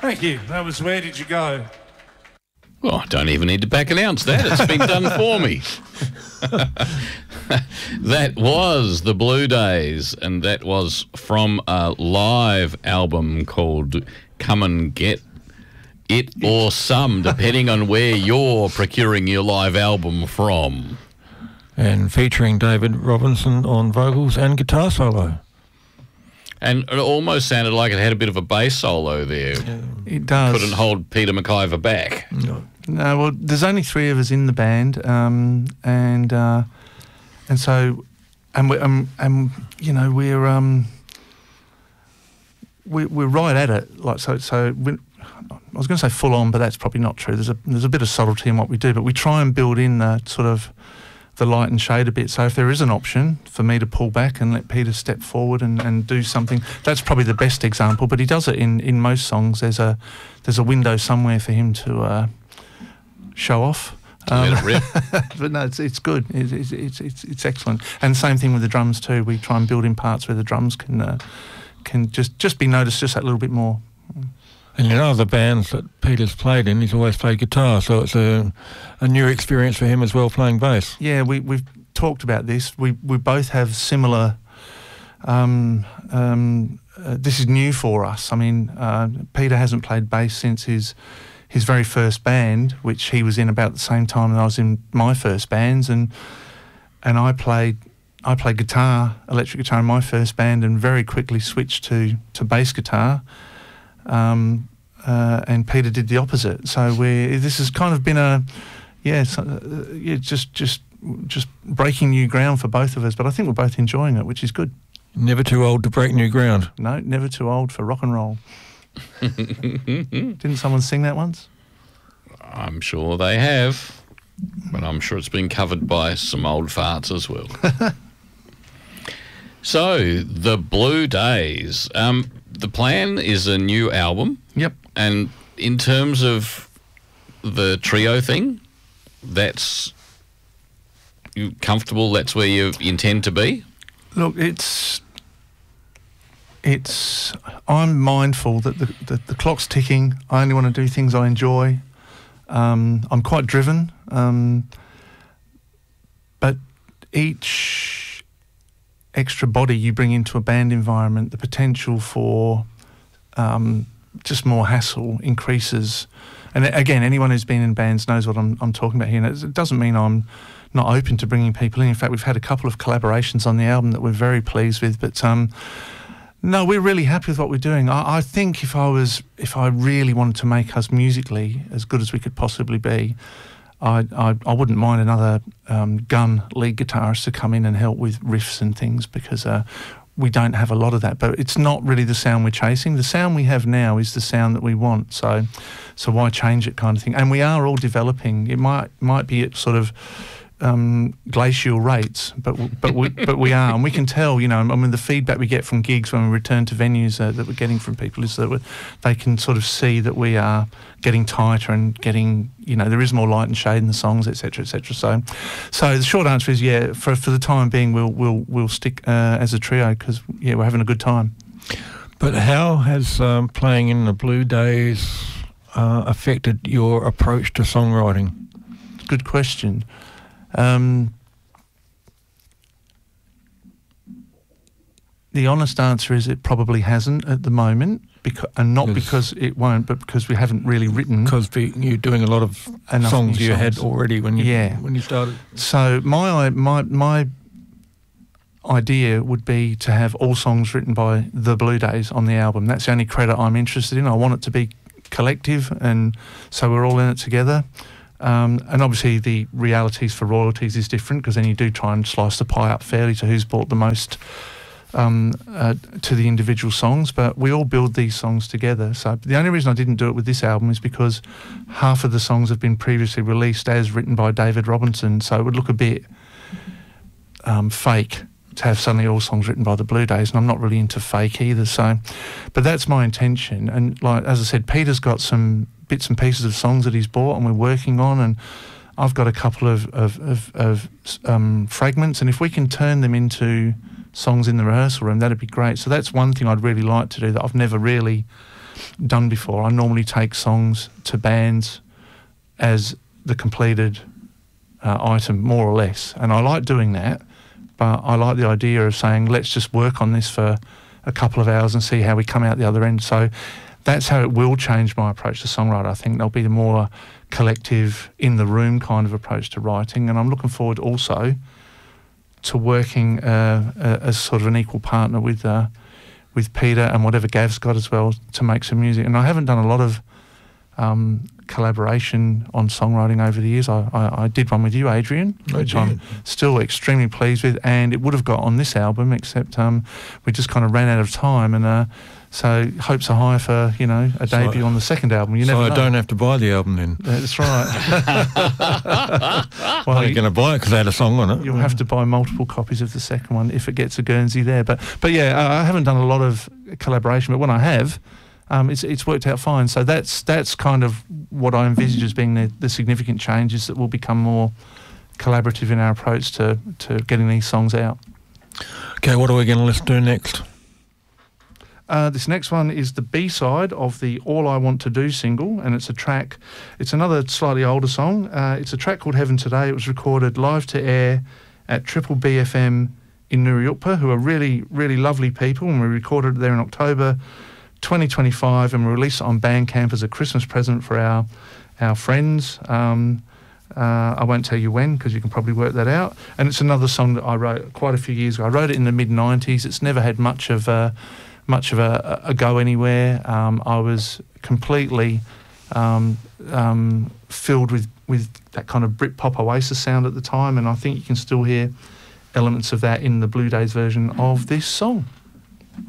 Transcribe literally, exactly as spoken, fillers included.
Thank you. That was Where Did You Go? Well, I don't even need to back announce that. It's been done for me. That was the Blue Days, and that was from a live album called Come and Get It or Some, depending on where you're procuring your live album from. And featuring David Robinson on vocals and guitar solo. And it almost sounded like it had a bit of a bass solo there. It does. Couldn't hold Peter McIver back. No, no well, there's only three of us in the band, um, and uh, and so, and we, um, and you know, we're um, we, we're right at it. Like so, so we, I was going to say full on, but that's probably not true. There's a there's a bit of subtlety in what we do, but we try and build in the sort of the light and shade a bit. So if there is an option for me to pull back and let Peter step forward and, and do something, that's probably the best example. But he does it in, in most songs. There's a there's a window somewhere for him to uh, show off. Um, Let it rip. But no, it's it's good. It's, it's it's it's it's excellent. And same thing with the drums too. We try and build in parts where the drums can uh, can just just be noticed just that little bit more. And in other bands that Peter's played in, he's always played guitar, so it's a, a new experience for him as well, playing bass. Yeah, we, we've talked about this. We we both have similar... Um, um, uh, this is new for us. I mean, uh, Peter hasn't played bass since his his very first band, which he was in about the same time that I was in my first bands, and and I played I played guitar, electric guitar in my first band, and very quickly switched to to bass guitar. Um, uh, and Peter did the opposite. So we this has kind of been a, yeah, so, uh, yeah, just just just breaking new ground for both of us. But I think we're both enjoying it, which is good. Never too old to break new ground. No, never too old for rock and roll. Didn't someone sing that once? I'm sure they have, but I'm sure it's been covered by some old farts as well. So, the Blue Days. Um, the plan is a new album. Yep. And in terms of the trio thing, that's you comfortable? That's where you intend to be? Look, it's it's. I'm mindful that the the, the clock's ticking. I only want to do things I enjoy. Um, I'm quite driven, um, but each extra body you bring into a band environment, the potential for um, just more hassle increases. And again, anyone who's been in bands knows what I'm, I'm talking about here. And it doesn't mean I'm not open to bringing people in. In fact, we've had a couple of collaborations on the album that we're very pleased with. But um, no, we're really happy with what we're doing. I, I think if I was, if I really wanted to make us musically as good as we could possibly be, I, I, I wouldn't mind another um, gun lead guitarist to come in and help with riffs and things, because uh, we don't have a lot of that. But it's not really the sound we're chasing. The sound we have now is the sound that we want. So, so why change it, kind of thing? And we are all developing. It might might be at sort of um, glacial rates, but but we but we are, and we can tell. You know, I mean, the feedback we get from gigs when we return to venues uh, that we're getting from people is that we're, they can sort of see that we are getting tighter and getting, you know, there is more light and shade in the songs, et cetera, et cetera. So, so the short answer is, yeah, for for the time being, we'll we'll we'll stick uh, as a trio, because yeah, we're having a good time. But how has um, playing in the Blue Days uh, affected your approach to songwriting? Good question. Um, the honest answer is it probably hasn't at the moment, because, and not because it won't, but because we haven't really written. Because you're doing a lot of Enough songs you songs. had already when you Yeah. when you started. So my my my idea would be to have all songs written by the Blue Days on the album. That's the only credit I'm interested in. I want it to be collective, and so we're all in it together. Um, and obviously the realities for royalties is different, because then you do try and slice the pie up fairly to who's bought the most um, uh, to the individual songs. But we all build these songs together. So the only reason I didn't do it with this album is because half of the songs have been previously released as written by David Robinson, so it would look a bit um, fake to have suddenly all songs written by the Blue Days, and I'm not really into fake either. So, but that's my intention. And like as I said, Peter's got some bits and pieces of songs that he's bought and we're working on, and I've got a couple of of, of, of um, fragments, and if we can turn them into songs in the rehearsal room, that'd be great. So that's one thing I'd really like to do that I've never really done before. I normally take songs to bands as the completed uh, item, more or less, and I like doing that. But I like the idea of saying, let's just work on this for a couple of hours and see how we come out the other end. So that's how it will change my approach to songwriting. I think there'll be the more collective, in the room kind of approach to writing, and I'm looking forward also to working uh, uh, as sort of an equal partner with uh, with Peter and whatever Gav's got as well to make some music. And I haven't done a lot of um, collaboration on songwriting over the years. I, I, I did one with you, Adrian, I which did. I'm still extremely pleased with, and it would have got on this album, except um, we just kind of ran out of time, and uh, so hopes are high for, you know, a So- debut on the second album. You So never I know. don't have to buy the album then. That's right. well, I'm you, going to buy it because I had a song on it. you'll have to buy multiple copies of the second one if it gets a Guernsey there. But but yeah, I I haven't done a lot of collaboration, but when I have, um, it's it's worked out fine. So that's that's kind of what I envisage as being the, the significant changes that will become more collaborative in our approach to, to getting these songs out. Okay, what are we going to listen to next? Uh, this next one is the B-side of the All I Want to Do single, and it's a track, it's another slightly older song. Uh, it's a track called Heaven Today. It was recorded live to air at Triple B F M in Nuriyutpa, who are really, really lovely people, and we recorded it there in October twenty twenty-five, and we released it on Bandcamp as a Christmas present for our, our friends. Um, uh, I won't tell you when, because you can probably work that out. And it's another song that I wrote quite a few years ago. I wrote it in the mid nineties. It's never had much of a... much of a, a go anywhere. Um, I was completely um, um, filled with, with that kind of Britpop Oasis sound at the time, and I think you can still hear elements of that in the Blue Days version of this song.